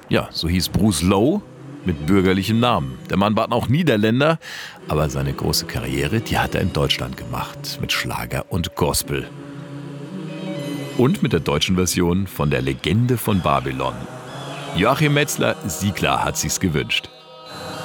Ja, so hieß Bruce Lowe mit bürgerlichem Namen. Der Mann war auch Niederländer, aber seine große Karriere, die hat er in Deutschland gemacht, mit Schlager und Gospel. Und mit der deutschen Version von der Legende von Babylon. Joachim Metzler, Siegler hat sich's gewünscht.